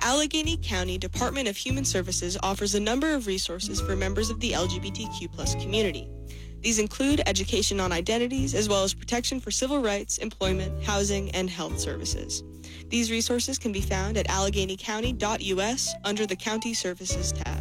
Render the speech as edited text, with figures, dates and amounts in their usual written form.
The Allegheny County Department of Human Services offers a number of resources for members of the LGBTQ+ community. These include education on identities, as well as protection for civil rights, employment, housing, and health services. These resources can be found at alleghenycounty.us under the County Services tab.